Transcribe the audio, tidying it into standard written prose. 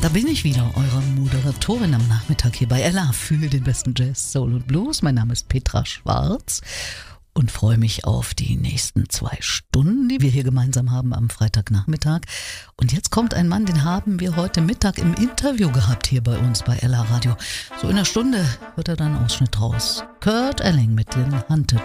Da bin ich wieder, eure Moderatorin am Nachmittag hier bei Ella für den besten Jazz, Soul und Blues. Mein Name ist Petra Schwarz und freue mich auf die nächsten 2 Stunden, die wir hier gemeinsam haben am Freitagnachmittag. Und jetzt kommt ein Mann, den haben wir heute Mittag im Interview gehabt hier bei uns bei Ella Radio. So in einer Stunde wird er dann Ausschnitt raus. Kurt Elling mit den Hunted